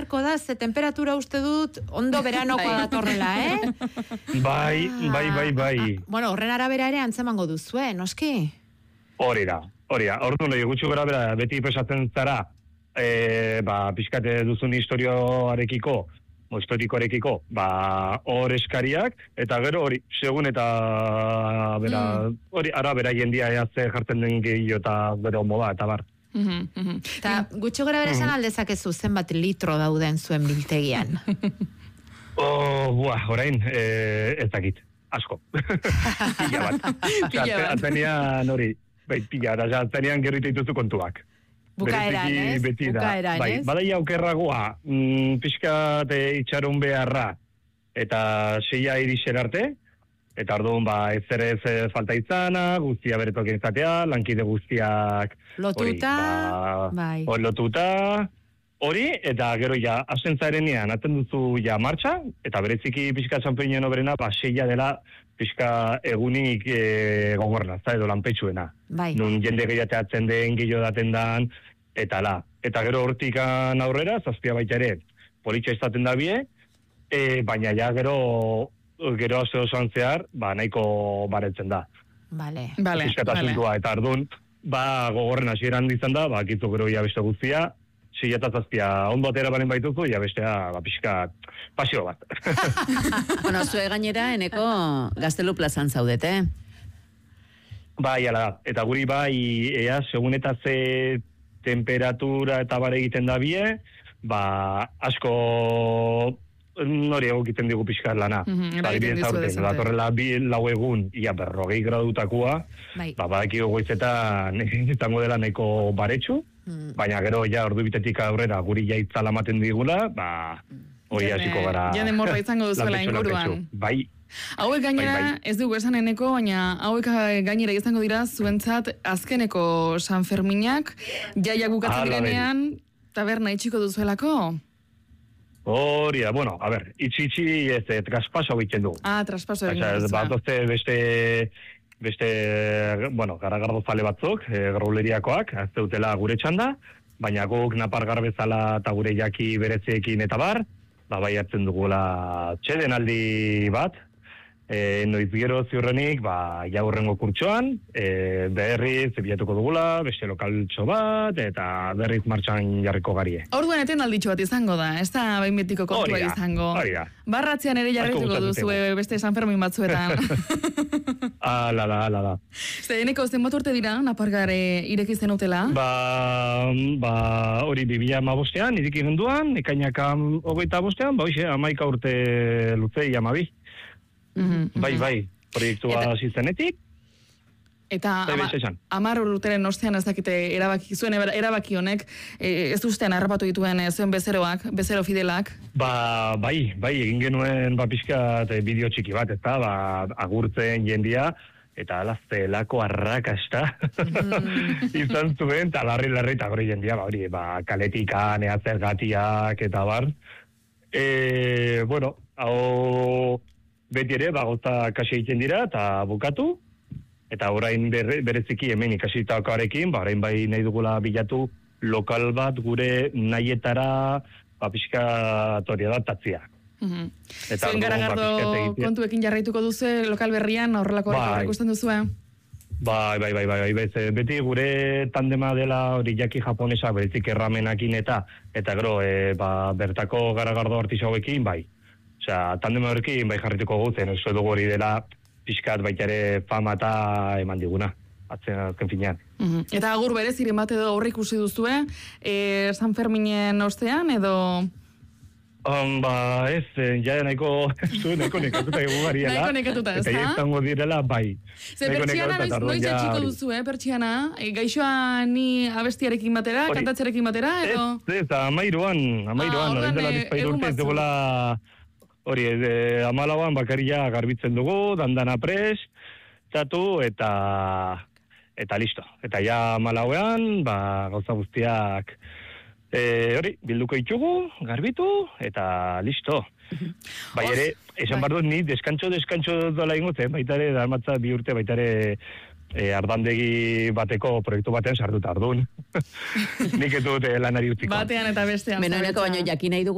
beharko da, ze temperatura uste dut ondo beranokoa datorrela, Bai. Bueno, horren arabera ere antzemango duzue, noski? Hori da. Orduan, gutxi gara bera, beti pesatzen zara, pixkate duzun historikoarekiko, hor eskariak, eta gero hori, segun eta hori arabera jendia eazte jartzen den gehiago eta gero moda, eta bar. Eta gutxi gara bera esan aldezakezu zenbat litro dauden zuen biltegian? Orain, ez dakit, asko. Pila bat. Atenian hori, pila, atenian gero ituzu kontuak. Bukaeran, ez? Bukaeran, ez? Badai aukerragoa, pixkat itxarun beharra, eta 6 irixer arte, eta orduan, ez ere ez falta izana, guztia beretokin izatea, lankide guztiak... Lotuta, lotuta, hori, eta gero ja, asentzarenean, aten duzu ja martxa, eta bereziki pixka txampeinen oberena, 6 dela pixka egunik gogorna, edo lanpetsuena. Nun jende gehiateatzen den, gehiago daten dan, eta la. Eta gero hortikan aurrera, zazpia baita ere, politxa izaten da bie, baina ja gero azte osoan zehar, nahiko baretzen da. Vale. Piskatasuntua, eta ardun, gogorren hasieran izan da, kitzu gero ja beste guztia, 6 eta zazpia ondo atera balen baituzu, ja bestea, pixka, pasio bat. Bueno, zue gainera, eneko Gaztelu plazan zaudete. Ala da. Eta guri ea, segun eta ze temperatura eta bare egiten da bie, asko nori egokiten digu pixkar lana. Egiten dizu desente. Datorrela 4 egun, ia 40 gradutakoa, badaki goizetan izango dela nahiko baretsu, baina gero ja ordu bitetik aurrera guri ja itzala maten digula, hori hasiko gara. Jende morra izango duzuela inguruan. Bai. Hauek gainera, ez dugu esan eneko, baina hauek gainera izango dira zuentzat azkeneko San Ferminak, jaia bukatzen direnean, taberna itxiko duzuelako? Hori da, bueno, a ber, itxi ez traspaso egiten du. Traspaso egiten du. Batozte beste, garagardo zale batzuk, grauleriakoak, ez dutela gure txanda, baina guk napar garbezala eta gure jaki bereziekin eta bar, bai hartzen dugula txeden aldi bat, noiz gero ziurrenik, jaurrengo kurtsoan, berriz bilatuko dugula, beste lokaltxo bat, eta berriz martxan jarriko garie. Orduan eten alditxo bat izango da, ez da bain betiko kontua izango. Hori da. Barratzean ere jarrituko duzu beste San Fermin batzuetan. Ala da. Zeneko, zenbat urte dira, napargare irekizen utela? Hori 2015an, iriki genduan, ekainak 25an, hoxe, 11 urte luzei 12. Bai, proiektua zizenetik. Eta 10 urteren ostean ez dakite erabaki honek, ez ustean harrapatu dituen zuen bezero fidelak? Bai, egin genuen pixkat bideo txiki bat, ez da, agurtzen jendia, eta zelako arrakasta izan zuen, eta larri eta gori jendia, kaletikan, zergatiak, eta bar. Hau beti ere, gauza kasi egiten dira, eta bukatu, eta orain bereziki hemen ikasitakoarekin, orain bai nahi dugula bilatu lokal bat gure nahietara pixkat hori adaptatzea. Zuen garagardo kontuekin jarraituko duzu lokal berrian, horrelako ikusten duzu, Bai, beti gure tandema dela hori jaki japonesa, berezik erramenakin eta gero, bertako garagardo artisauekin, bai. Osea, tandema horrekin bai jarrituko gutzen, ez dugu hori dela pixkat baita ere fama eta eman diguna, azken finean. Eta agur bereziren bat edo horrik ikusi duzue, San Ferminen ostean edo... Ez, nahiko nekatuta egu gariela. Nahiko nekatuta, ez da? Eta izango direla, bai. Ze pertsiana noiz etxiko duzu, pertsiana? Gaixoa ni abestiarekin batera, kantatzearekin batera, edo? Ez, amairuan, hori dela bizpairu urte, ez dugula... Hori, 14an bakarria garbitzen dugu, dandana pres, txatu, eta listo. Eta ja 14an, gauza guztiak hori, bilduko ditugu, garbitu, eta listo. Bai ere, esan bardu ni deskantxo dola ingotzen, baita ere, darmatza 2 urte, baita ere, ardandegi bateko proiektu batean sartuta ardun. Nik ez dut lanari utziko. Batean eta bestean. Benoneko baino jakin nahi dugu.